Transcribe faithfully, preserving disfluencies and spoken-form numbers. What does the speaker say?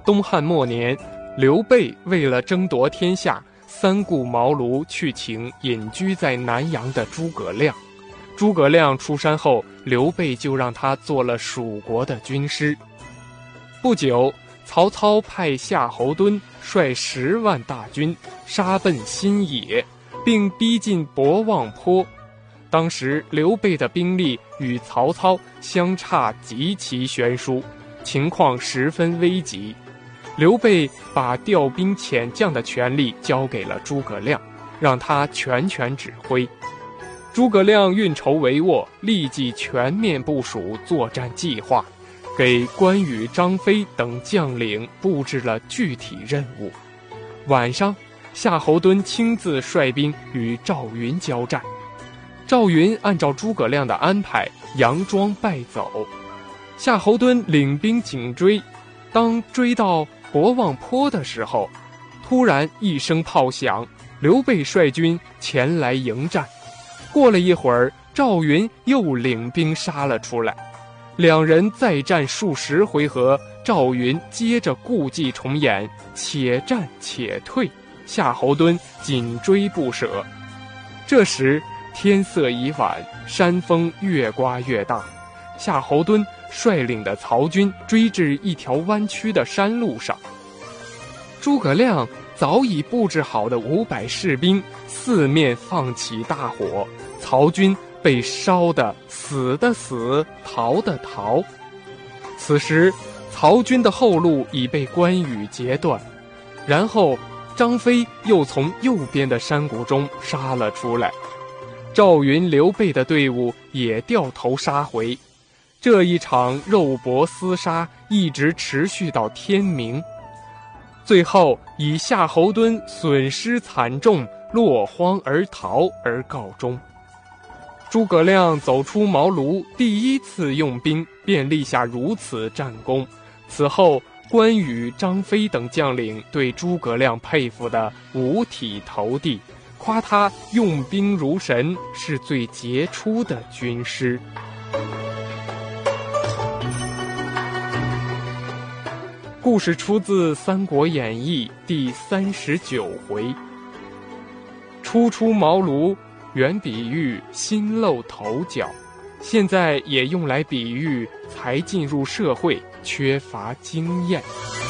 东汉末年，刘备为了争夺天下，三顾茅庐去请隐居在南阳的诸葛亮。诸葛亮出山后，刘备就让他做了蜀国的军师。不久，曹操派夏侯惇率十万大军杀奔新野，并逼近博望坡。当时刘备的兵力与曹操相差极其悬殊，情况十分危急。刘备把调兵遣将的权力交给了诸葛亮，让他全权指挥。诸葛亮运筹帷幄，立即全面部署作战计划，给关羽、张飞等将领布置了具体任务。晚上，夏侯惇亲自率兵与赵云交战。赵云按照诸葛亮的安排，佯装败走。夏侯惇领兵紧追，当追到博望坡的时候，突然一声炮响，刘备率军前来迎战。过了一会儿，赵云又领兵杀了出来，两人再战数十回合，赵云接着故伎重演，且战且退，夏侯惇紧追不舍。这时天色已晚，山风越刮越大，夏侯惇率领的曹军追至一条弯曲的山路上。诸葛亮早已布置好的五百士兵四面放起大火，曹军被烧得死的死，逃的逃。此时曹军的后路已被关羽截断，然后张飞又从右边的山谷中杀了出来，赵云、刘备的队伍也掉头杀回。这一场肉搏厮杀一直持续到天明，最后以夏侯惇损失惨重，落荒而逃而告终。诸葛亮走出茅庐，第一次用兵便立下如此战功。此后，关羽、张飞等将领对诸葛亮佩服得五体投地，夸他用兵如神，是最杰出的军师。故事出自《三国演义》第三十九回。初出茅庐原比喻新露头角，现在也用来比喻才进入社会缺乏经验。